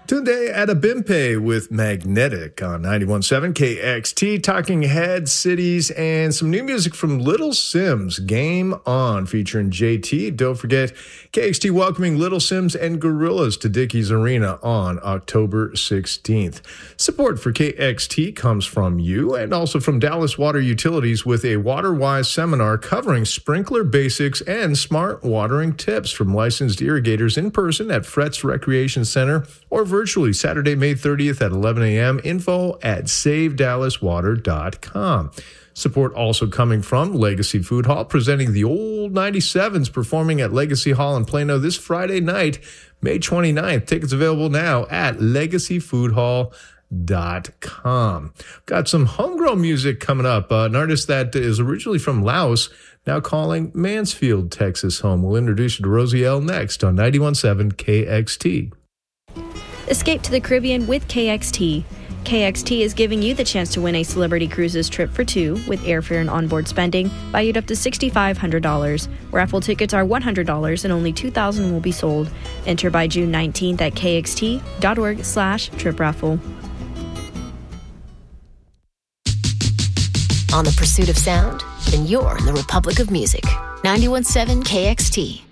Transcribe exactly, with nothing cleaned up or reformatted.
Tunde Adebimpe with Magnetic on ninety-one point seven K X T, Talking Heads, Cities, and some new music from Little Sims, Game On, featuring J T. Don't forget, K X T welcoming Little Sims and Gorillaz to Dickies Arena on October sixteenth. Support for K X T comes from you and also from Dallas Water Utilities with a WaterWise seminar covering sprinkler basics and smart watering tips from licensed irrigators in person at Fretz Recreation Center or virtually Saturday, May thirtieth at eleven a.m. Info at save dallas water dot com. Support also coming from Legacy Food Hall, presenting the Old ninety-sevens, performing at Legacy Hall in Plano this Friday night, May twenty-ninth. Tickets available now at legacy food hall dot com. Got some homegrown music coming up. Uh, an artist that is originally from Laos, now calling Mansfield, Texas home. We'll introduce you to Rosie L next on ninety-one point seven K X T. Escape to the Caribbean with K X T. K X T is giving you the chance to win a Celebrity Cruises trip for two with airfare and onboard spending valued up to six thousand five hundred dollars. Raffle tickets are one hundred dollars and only two thousand will be sold. Enter by June nineteenth at kxt.org slash trip raffle. On the pursuit of sound? Then you're in the Republic of Music. ninety-one point seven K X T.